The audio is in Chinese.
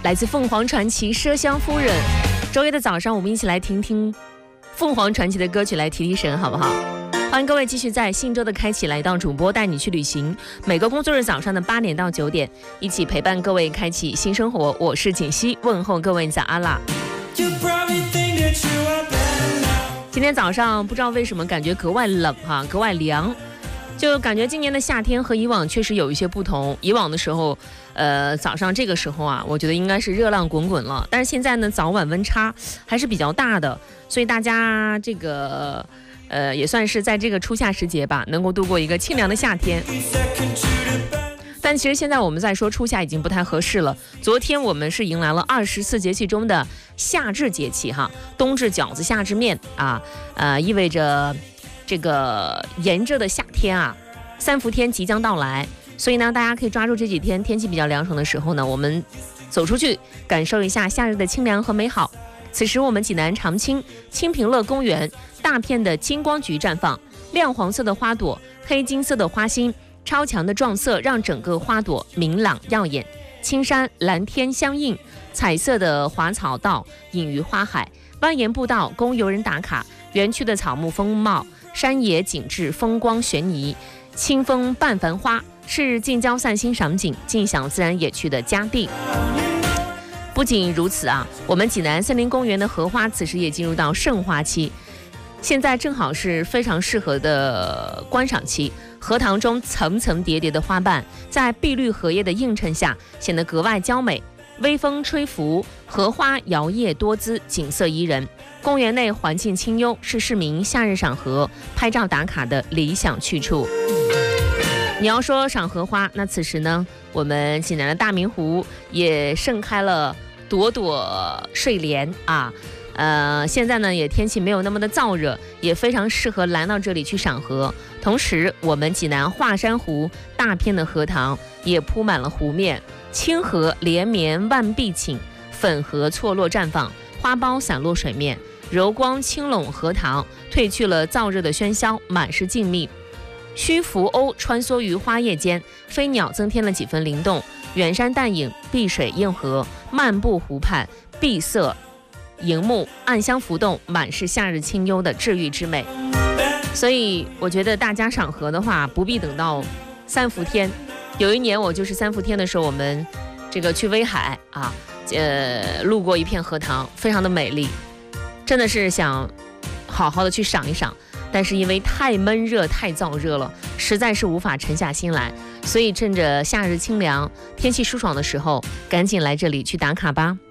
来自凤凰传奇《麝香夫人》。周一的早上，我们一起来听听凤凰传奇的歌曲，来提提神，好不好？欢迎各位继续在信周的开启来到主播带你去旅行，每个工作日早上的8点到9点，一起陪伴各位开启新生活。我是锦溪，问候各位早安啦。今天早上不知道为什么感觉格外冷哈，格外凉，就感觉今年的夏天和以往确实有一些不同。以往的时候早上这个时候啊，我觉得应该是热浪滚滚了，但是现在呢早晚温差还是比较大的，所以大家这个也算是在这个初夏时节吧，能够度过一个清凉的夏天。但其实现在我们在说初夏已经不太合适了。昨天我们是迎来了24节气中的夏至节气哈，冬至饺子夏至面啊，意味着这个炎热的夏天啊，3伏天即将到来。所以呢，大家可以抓住这几天天气比较凉爽的时候呢，我们走出去感受一下夏日的清凉和美好。此时我们济南长青清平乐公园大片的金光菊绽放，亮黄色的花朵，黑金色的花心，超强的撞色让整个花朵明朗耀眼，青山蓝天相映，彩色的花草道隐于花海，蜿蜒步道供游人打卡，园区的草木风貌，山野景致风光悬疑，清风伴繁花，是近郊散心赏景尽享自然野趣的佳地。不仅如此啊，我们济南森林公园的荷花此时也进入到盛花期，现在正好是非常适合的观赏期。荷塘中层层叠叠的花瓣在碧绿荷叶的映衬下显得格外娇美，微风吹拂，荷花摇曳多姿，景色宜人。公园内环境清幽，是市民夏日赏荷拍照打卡的理想去处。你要说赏荷花，那此时呢，我们济南的大明湖也盛开了朵朵睡莲啊。现在呢也天气没有那么的燥热，也非常适合来到这里去赏荷。同时我们济南华山湖大片的荷塘也铺满了湖面，清荷连绵万碧顷，粉荷错落绽放，花苞散落水面，柔光轻拢荷塘，褪去了燥热的喧嚣，满是静谧。须扶鸥穿梭于花叶间，飞鸟增添了几分灵动，远山淡影，碧水映河，漫步湖畔，碧色荧幕，暗香浮动，满是夏日清幽的治愈之美。所以我觉得大家赏荷的话，不必等到3伏天。有一年我就是3伏天的时候，我们这个去威海啊，路过一片荷塘，非常的美丽，真的是想好好的去赏一赏。但是因为太闷热太燥热了，实在是无法沉下心来，所以趁着夏日清凉天气舒爽的时候，赶紧来这里去打卡吧。